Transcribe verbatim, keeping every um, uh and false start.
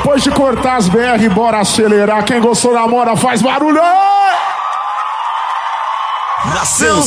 Depois de cortar as B R, bora acelerar. Quem gostou da moda faz barulho! Nação